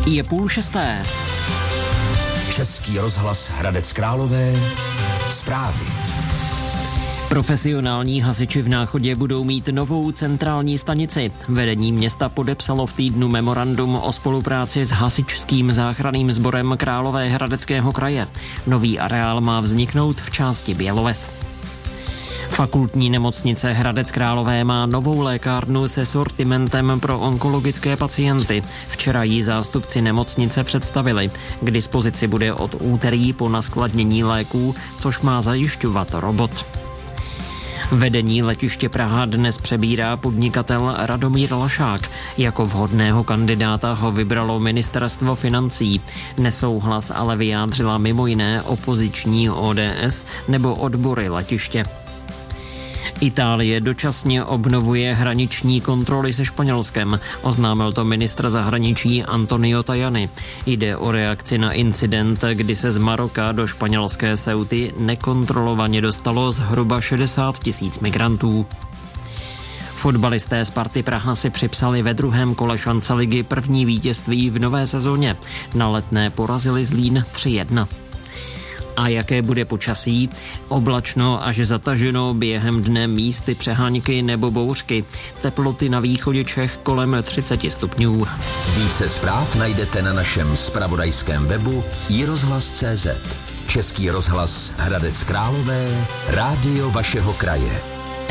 Je 5:30. Český rozhlas Hradec Králové. Zprávy. Profesionální hasiči v Náchodě budou mít novou centrální stanici. Vedení města podepsalo v týdnu memorandum o spolupráci s hasičským záchranným sborem Královéhradeckého kraje. Nový areál má vzniknout v části Běloves. Fakultní nemocnice Hradec Králové má novou lékárnu se sortimentem pro onkologické pacienty. Včera ji zástupci nemocnice představili. K dispozici bude od úterý po naskladnění léků, což má zajišťovat robot. Vedení letiště Praha dnes přebírá podnikatel Radomír Lašák. Jako vhodného kandidáta ho vybralo ministerstvo financí. Nesouhlas ale vyjádřila mimo jiné opoziční ODS nebo odbory letiště. Itálie dočasně obnovuje hraniční kontroly se Španělskem, oznámil to ministr zahraničí Antonio Tajani. Jde o reakci na incident, kdy se z Maroka do španělské Ceuty nekontrolovaně dostalo zhruba 60 000 migrantů. Fotbalisté Sparty Praha si připsali ve druhém kole šance ligy první vítězství v nové sezóně. Na Letné porazili Zlín 3-1. A jaké bude počasí? Oblačno až zataženo, během dne místy přeháňky nebo bouřky. Teploty na východě Čech kolem 30 stupňů. Více zpráv najdete na našem zpravodajském webu iRozhlas.cz. Český rozhlas Hradec Králové, rádio vašeho kraje.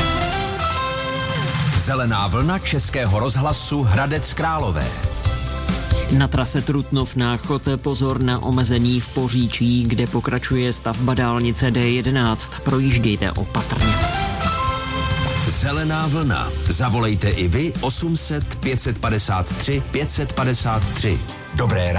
Zelená vlna Českého rozhlasu Hradec Králové. Na trase Trutnov-Náchod pozor na omezení v Poříčí, kde pokračuje stavba dálnice D11. Projíždějte opatrně. Zelená vlna. Zavolejte i vy 800 553 553. Dobré ráno.